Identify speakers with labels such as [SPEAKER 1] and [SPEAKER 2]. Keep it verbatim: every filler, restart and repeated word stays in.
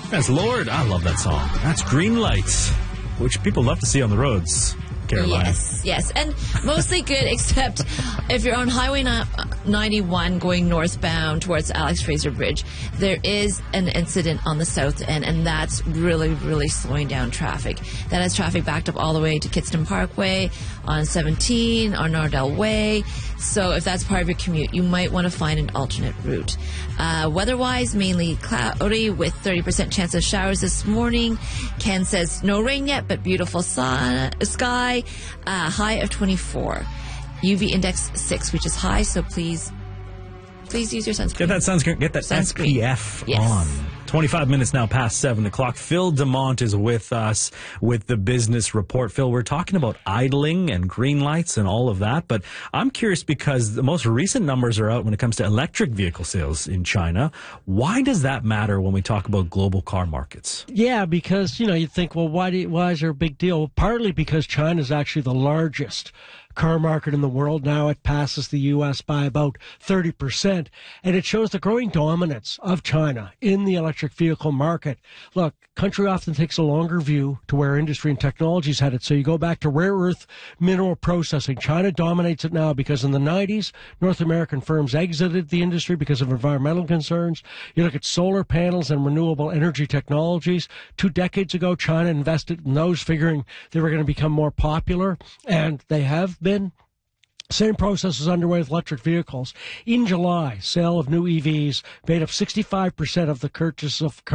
[SPEAKER 1] That's Lord. I love that song. That's Green Lights, which people love to see on the roads. Caroline.
[SPEAKER 2] Yes, yes. And mostly good, except if you're on Highway ninety-one going northbound towards Alex Fraser Bridge, there is an incident on the south end, and that's really, really slowing down traffic. That has traffic backed up all the way to Kidston Parkway, on seventeen, on Nardell Way. So if that's part of your commute, you might want to find an alternate route. Uh, weather-wise, mainly cloudy with thirty percent chance of showers this morning. Ken says no rain yet, but beautiful sun, sky. Uh, high of twenty-four. U V index six, which is high, so please please use your sunscreen.
[SPEAKER 1] Get that sunscreen. Get that sunscreen. S P F yes. on. twenty-five minutes now past seven o'clock. Phil DeMont is with us with the Business Report. Phil, we're talking about idling and green lights and all of that, but I'm curious because the most recent numbers are out when it comes to electric vehicle sales in China. Why does that matter when we talk about global car markets?
[SPEAKER 3] Yeah, because, you know, you'd think, well, why, do you, why is there a big deal? Partly because China is actually the largest car market in the world. Now it passes the U S by about thirty percent, and it shows the growing dominance of China in the electric vehicle market. Look, country often takes a longer view to where industry and technology is headed. So you go back to rare earth mineral processing. China dominates it now because in the nineties, North American firms exited the industry because of environmental concerns. You look at solar panels and renewable energy technologies. Two decades ago, China invested in those, figuring they were going to become more popular, and they have been. Same process is underway with electric vehicles. In July, sale of new E Vs made up sixty-five percent of the purchase of cars.